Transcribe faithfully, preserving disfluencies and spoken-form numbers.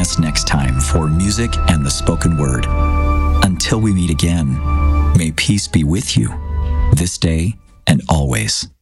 us next time for Music and the Spoken Word. Until we meet again, may peace be with you, this day and always.